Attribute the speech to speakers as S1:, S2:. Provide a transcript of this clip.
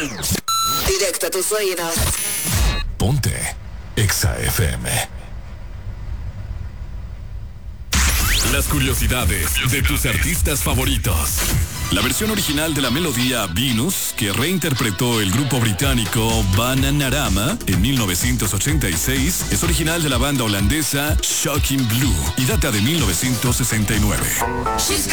S1: Directo a tus oídos.
S2: Ponte Exa FM. Las curiosidades de tus artistas favoritos. La versión original de la melodía Venus, que reinterpretó el grupo británico Bananarama en 1986, es original de la banda holandesa Shocking Blue y data de 1969.